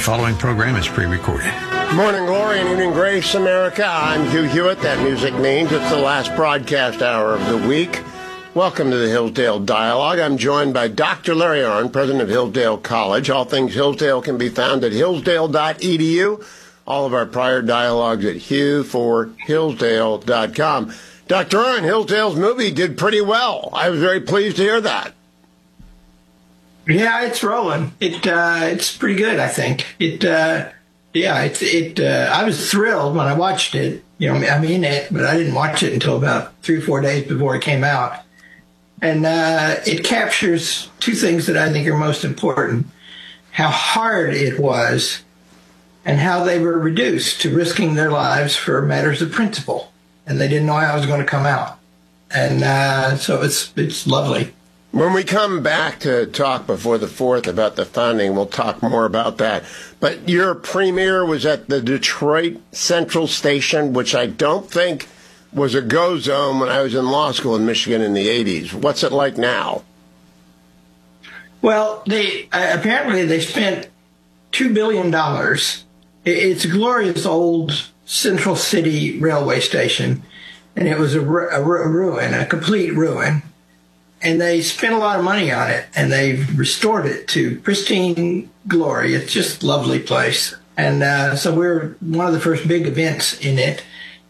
following program is pre-recorded. Morning glory and evening grace, America. I'm Hugh Hewitt. That music means it's the last broadcast hour of the week. Welcome to the Hillsdale Dialogue. I'm joined by Dr. Larry Arnn, president of Hillsdale College. All things Hillsdale can be found at hillsdale.edu. All of our prior dialogues at hughforhillsdale.com. Dr. Arnn, Hillsdale's movie did pretty well. I was very pleased to hear that. Yeah, it's rolling. It's pretty good, I think. I was thrilled when I watched it. You know, I'm in it, but I didn't watch it until about 3 or 4 days before it came out. And it captures two things that I think are most important: how hard it was and how they were reduced to risking their lives for matters of principle. And they didn't know how it was going to come out. And so it's lovely. When we come back to talk before the 4th about the founding, we'll talk more about that. But your premiere was at the Detroit Central Station, which I don't think was a go zone when I was in law school in Michigan in the 80s. What's it like now? Well, apparently they spent $2 billion. It's a glorious old Central City railway station, and it was a ruin, a complete ruin. And they spent a lot of money on it, and they've restored it to pristine glory. It's just a lovely place. And so we're one of the first big events in it.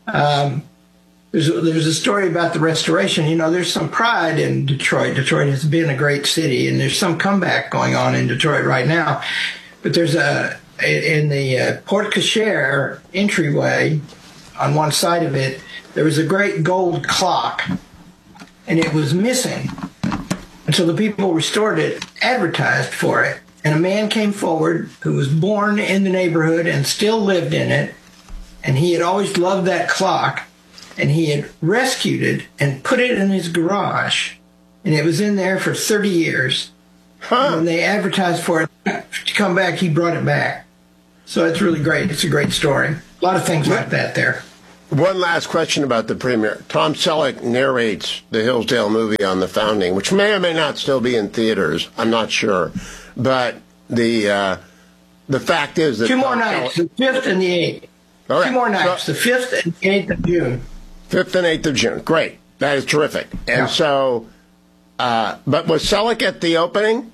There's a story about the restoration. You know, there's some pride in Detroit. Detroit has been a great city, and there's some comeback going on in Detroit right now. But there's in the Port Cochere entryway, on one side of it, there was a great gold clock, and it was missing. And so the people who restored it advertised for it. And a man came forward who was born in the neighborhood and still lived in it. And he had always loved that clock. And he had rescued it and put it in his garage. And it was in there for 30 years. And when they advertised for it to come back, he brought it back. So it's really great. It's a great story. A lot of things like that there. One last question about the premiere. Tom Selleck narrates the Hillsdale movie on the founding, which may or may not still be in theaters. I'm not sure. But the fact is that... Two more nights, the 5th and the 8th. Okay. 2 more nights, the 5th and the 8th of June. 5th and 8th of June. Great. That is terrific. And yeah. So, but was Selleck at the opening?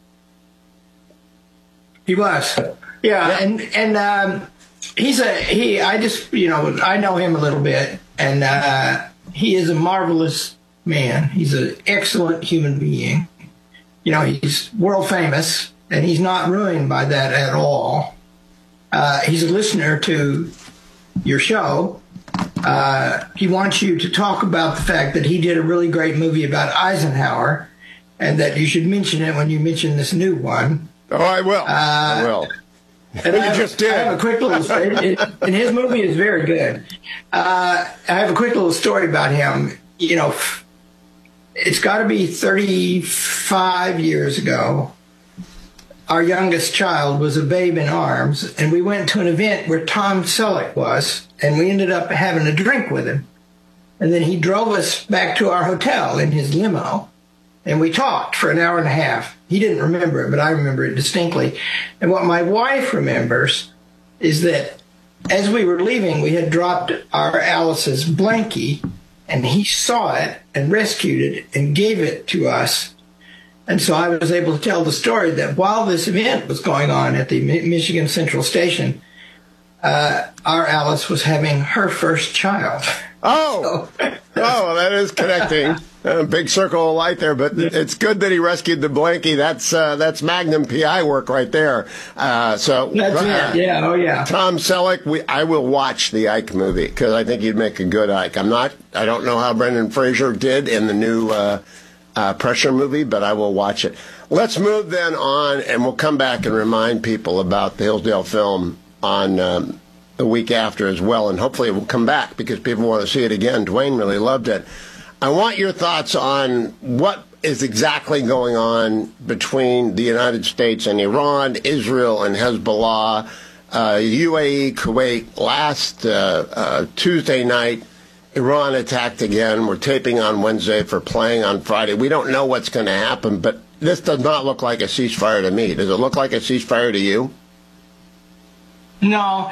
He was. Yeah. And I know him a little bit, and he is a marvelous man. He's an excellent human being. You know, he's world famous, and he's not ruined by that at all. He's a listener to your show. He wants you to talk about the fact that he did a really great movie about Eisenhower, and that you should mention it when you mention this new one. Oh, I will. I will. And I have a quick little story, and his movie is very good. I have a quick little story about him. You know, it's got to be 35 years ago. Our youngest child was a babe in arms, and we went to an event where Tom Selleck was, and we ended up having a drink with him. And then he drove us back to our hotel in his limo, and we talked for an hour and a half. He didn't remember it, but I remember it distinctly. And what my wife remembers is that as we were leaving, we had dropped our Alice's blankie, and he saw it and rescued it and gave it to us. And so I was able to tell the story that while this event was going on at the Michigan Central Station, our Alice was having her first child. Oh, well, that is connecting. A big circle of light there, but it's good that he rescued the blankie. That's Magnum PI work right there. So that's it. Yeah. Oh, yeah. Tom Selleck. I will watch the Ike movie because I think you'd make a good Ike. I don't know how Brendan Fraser did in the new Pressure movie, but I will watch it. Let's move then on, and we'll come back and remind people about the Hillsdale film on the week after as well, and hopefully it will come back because people want to see it again. Dwayne really loved it. I want your thoughts on what is exactly going on between the United States and Iran, Israel and Hezbollah, UAE, Kuwait. Last Tuesday night, Iran attacked again. We're taping on Wednesday for playing on Friday. We don't know what's going to happen, but this does not look like a ceasefire to me. Does it look like a ceasefire to you? No.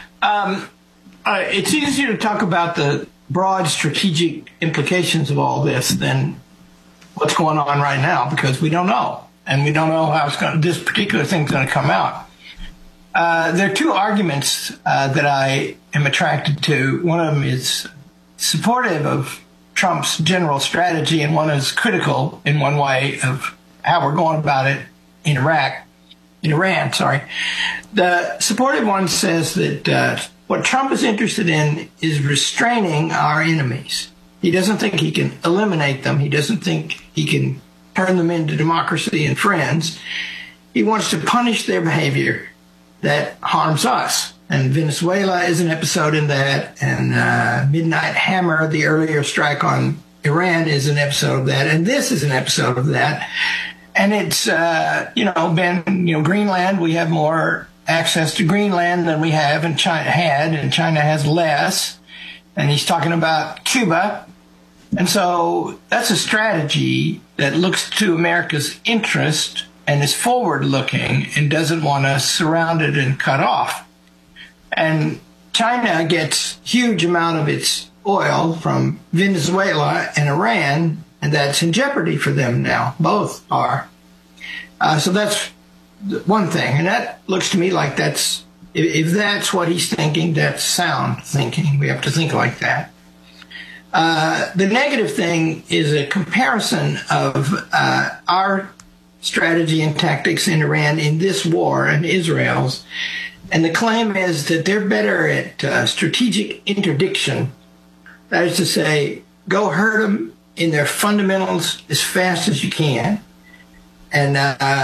It's easier to talk about the broad strategic implications of all this than what's going on right now, because we don't know. And we don't know how this particular thing's going to come out. There are two arguments that I am attracted to. One of them is supportive of Trump's general strategy, and one is critical in one way of how we're going about it in Iran. The supportive one says that what Trump is interested in is restraining our enemies. He doesn't think he can eliminate them. He doesn't think he can turn them into democracy and friends. He wants to punish their behavior that harms us. And Venezuela is an episode in that, and Midnight Hammer, the earlier strike on Iran, is an episode of that, and this is an episode of that. And it's, Greenland, we have more access to Greenland than we have and China has less. And he's talking about Cuba. And so that's a strategy that looks to America's interest and is forward-looking and doesn't want us surrounded and cut off. And China gets huge amount of its oil from Venezuela and Iran, and that's in jeopardy for them now. Both are. So that's one thing. And that looks to me like if that's what he's thinking, that's sound thinking. We have to think like that. The negative thing is a comparison of our strategy and tactics in Iran in this war and Israel's. And the claim is that they're better at strategic interdiction. That is to say, go hurt them in their fundamentals as fast as you can. And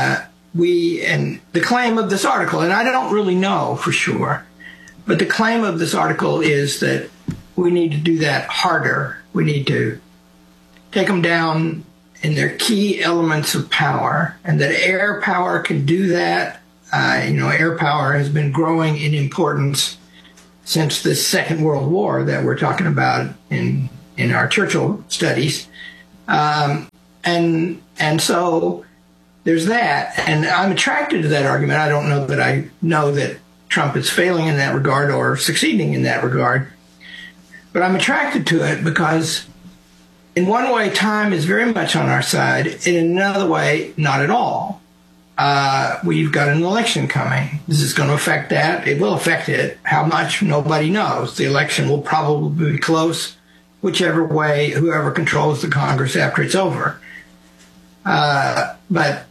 the claim of this article, and I don't really know for sure, but the claim of this article is that we need to do that harder. We need to take them down in their key elements of power, and that air power can do that. Air power has been growing in importance since the Second World War that we're talking about in our Churchill studies. And so there's that. And I'm attracted to that argument. I don't know that I know that Trump is failing in that regard or succeeding in that regard. But I'm attracted to it because in one way, time is very much on our side. In another way, not at all. We've got an election coming. This is going to affect that. It will affect it. How much? Nobody knows. The election will probably be close, whichever way, whoever controls the Congress after it's over. But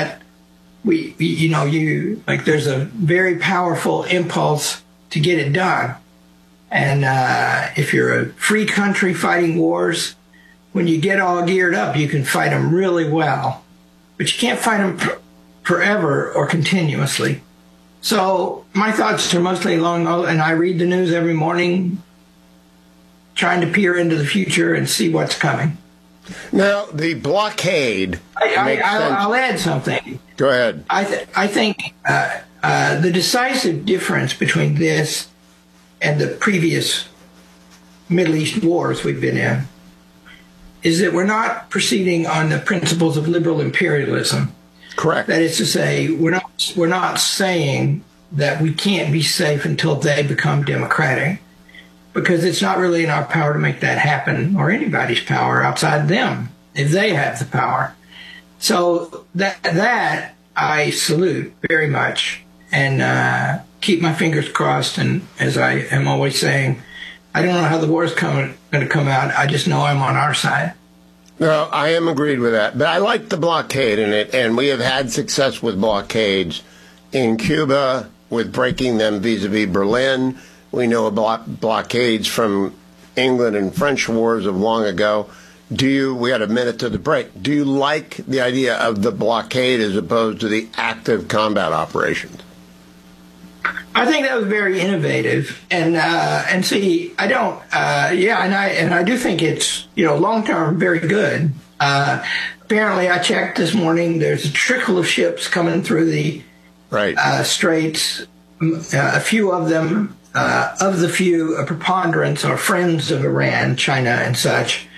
there's a very powerful impulse to get it done. And if you're a free country fighting wars, when you get all geared up, you can fight them really well. But you can't fight them forever or continuously. So my thoughts are mostly and I read the news every morning, trying to peer into the future and see what's coming. Now, the blockade. I'll add something. Go ahead. I think the decisive difference between this and the previous Middle East wars we've been in is that we're not proceeding on the principles of liberal imperialism. Correct. That is to say, we're not saying that we can't be safe until they become democratic, because it's not really in our power to make that happen, or anybody's power outside them, if they have the power. So that I salute very much, and keep my fingers crossed. And as I am always saying, I don't know how the war is going to come out. I just know I'm on our side. No, I am agreed with that. But I like the blockade in it, and we have had success with blockades in Cuba with breaking them vis-a-vis Berlin. We know about blockades from England and French wars of long ago. We had a minute to the break. Do you like the idea of the blockade as opposed to the active combat operations? I think that was very innovative, and see, I don't, and I do think it's long term very good. Apparently, I checked this morning. There's a trickle of ships coming through the straits. A few of them, of the few, a preponderance are friends of Iran, China, and such.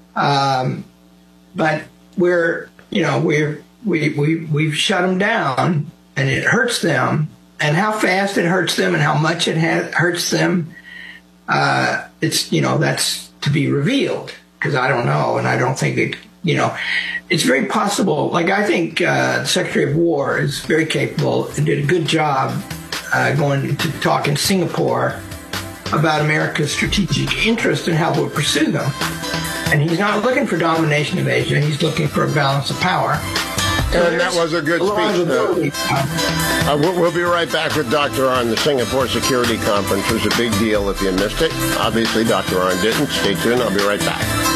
But we've shut them down, and it hurts them. And how fast it hurts them and how much it hurts them, it's, that's to be revealed, because I don't know, and I don't think it, it's very possible. Like, I think the Secretary of War is very capable and did a good job going to talk in Singapore about America's strategic interest and how we'll pursue them. And he's not looking for domination of Asia, he's looking for a balance of power. And that was a good speech. We'll be right back with Dr. Arnn. The Singapore Security Conference was a big deal if you missed it. Obviously, Dr. Arnn didn't. Stay tuned. I'll be right back.